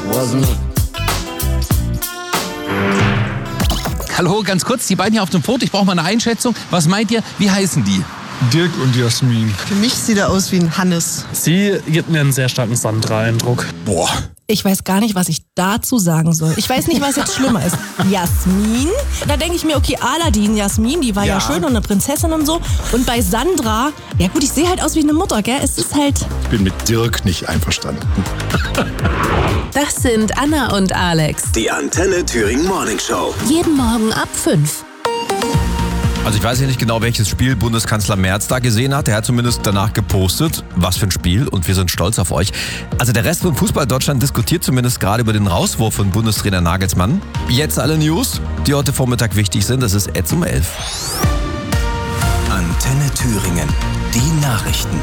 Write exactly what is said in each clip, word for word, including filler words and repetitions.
wasn't it? Hallo, ganz kurz, die beiden hier auf dem Foto, ich brauche mal eine Einschätzung. Was meint ihr, wie heißen die? Dirk und Jasmin. Für mich sieht er aus wie ein Hannes. Sie gibt mir einen sehr starken Sandra-Eindruck. Boah. Ich weiß gar nicht, was ich dazu sagen soll. Ich weiß nicht, was jetzt schlimmer ist. Jasmin? Da denke ich mir, okay, Aladdin, Jasmin, die war ja. ja schön und eine Prinzessin und so. Und bei Sandra, ja gut, ich sehe halt aus wie eine Mutter, gell? Es ist halt... Ich bin mit Dirk nicht einverstanden. Das sind Anna und Alex. Die Antenne Thüringen Morning Show. Jeden Morgen ab fünf. Also ich weiß ja nicht genau, welches Spiel Bundeskanzler Merz da gesehen hat. Er hat zumindest danach gepostet, was für ein Spiel, und wir sind stolz auf euch. Also der Rest von Fußball Deutschland diskutiert zumindest gerade über den Rauswurf von Bundestrainer Nagelsmann. Jetzt alle News, die heute Vormittag wichtig sind. Das ist Ed um elf. Antenne Thüringen. Die Nachrichten.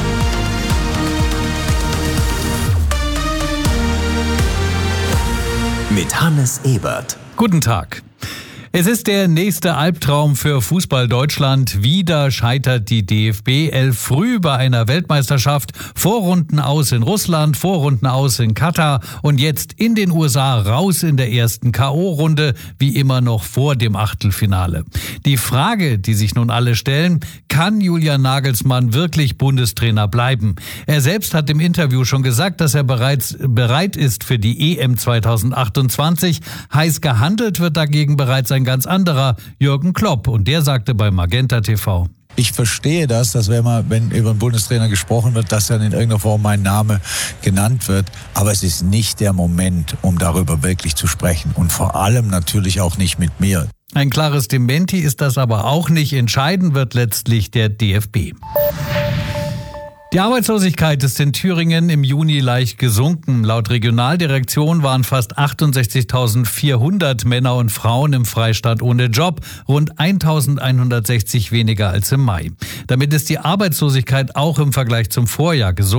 Mit Hannes Ebert. Guten Tag. Es ist der nächste Albtraum für Fußball Deutschland. Wieder scheitert die D F B elf früh bei einer Weltmeisterschaft. Vorrunden aus in Russland, Vorrunden aus in Katar und jetzt in den U S A raus in der ersten K O-Runde, wie immer noch vor dem Achtelfinale. Die Frage, die sich nun alle stellen, kann Julian Nagelsmann wirklich Bundestrainer bleiben? Er selbst hat im Interview schon gesagt, dass er bereits bereit ist für die E M zwanzig achtundzwanzig. Heiß gehandelt wird dagegen bereits ein ganz anderer, Jürgen Klopp, und der sagte bei Magenta T V. Ich verstehe das, dass wenn man, wenn über einen Bundestrainer gesprochen wird, dass dann in irgendeiner Form mein Name genannt wird. Aber es ist nicht der Moment, um darüber wirklich zu sprechen. Und vor allem natürlich auch nicht mit mir. Ein klares Dementi ist das aber auch nicht. Entscheiden wird letztlich der D F B. Die Arbeitslosigkeit ist in Thüringen im Juni leicht gesunken. Laut Regionaldirektion waren fast achtundsechzigtausendvierhundert Männer und Frauen im Freistaat ohne Job, rund eintausendeinhundertsechzig weniger als im Mai. Damit ist die Arbeitslosigkeit auch im Vergleich zum Vorjahr gesunken.